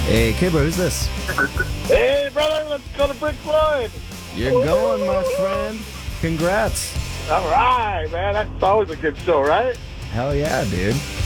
Hey, Kibber, who's this? Hey, brother, let's go to Brick Floyd. You're going, my friend. Congrats. All right, man. That's always a good show, right? Hell yeah, dude.